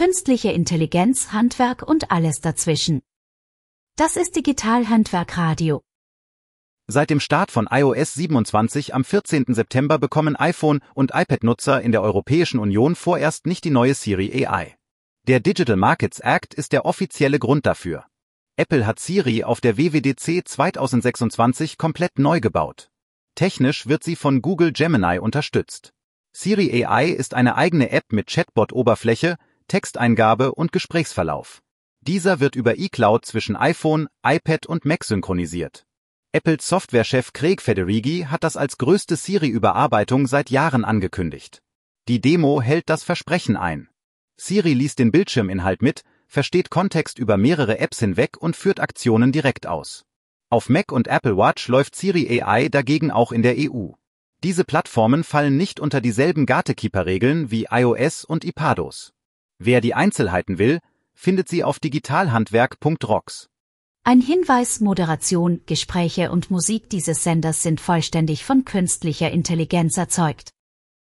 künstliche Intelligenz, Handwerk und alles dazwischen. Das ist Digital-Handwerk Radio. Seit dem Start von iOS 27 am 14. September bekommen iPhone- und iPad-Nutzer in der Europäischen Union vorerst nicht die neue Siri AI. Der Digital Markets Act ist der offizielle Grund dafür. Apple hat Siri auf der WWDC 2026 komplett neu gebaut. Technisch wird sie von Google Gemini unterstützt. Siri AI ist eine eigene App mit Chatbot-Oberfläche, Texteingabe und Gesprächsverlauf. Dieser wird über iCloud zwischen iPhone, iPad und Mac synchronisiert. Apples Softwarechef Craig Federighi hat das als größte Siri-Überarbeitung seit Jahren angekündigt. Die Demo hält das Versprechen ein. Siri liest den Bildschirminhalt mit, versteht Kontext über mehrere Apps hinweg und führt Aktionen direkt aus. Auf Mac und Apple Watch läuft Siri AI dagegen auch in der EU. Diese Plattformen fallen nicht unter dieselben Gatekeeper-Regeln wie iOS und iPadOS. Wer die Einzelheiten will, findet sie auf digitalhandwerk.rocks. Ein Hinweis: Moderation, Gespräche und Musik dieses Senders sind vollständig von künstlicher Intelligenz erzeugt.